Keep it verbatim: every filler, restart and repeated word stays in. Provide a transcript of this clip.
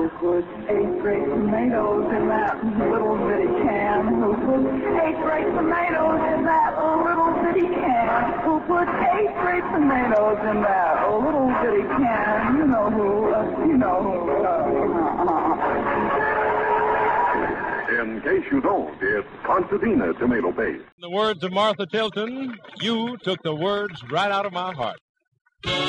Who put eight great tomatoes in that little bitty can? Who put eight great tomatoes in that little bitty can? Who put eight great tomatoes in that little bitty can? You know who, uh, you know who. Uh, uh, In case you don't, it's Contadina tomato paste. In the words of Martha Tilton, you took the words right out of my heart.